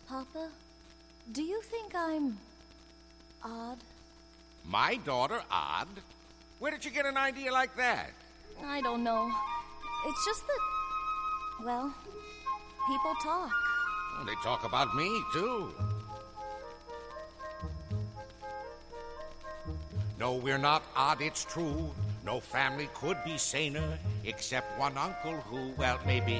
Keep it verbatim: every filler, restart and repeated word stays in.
Papa, do you think I'm odd? My daughter odd? Where did you get an idea like that? I don't know. It's just that, well, people talk. Well, they talk about me, too. No, we're not odd, it's true. No family could be saner, except one uncle who, well, maybe